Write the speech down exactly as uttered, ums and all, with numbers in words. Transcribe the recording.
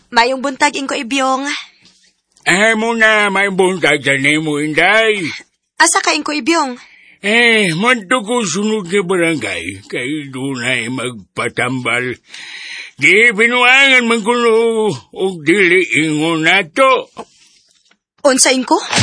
Mayong buntag inko Ibyong. Ah, mo na, may buntag sa mo, Inday. Asa ka inko Ibyong? Eh, manto ko sunod na barangay, kay doon ay magpatambal. Di binuangan man kuno, o dili ingon nato. Unsa inko?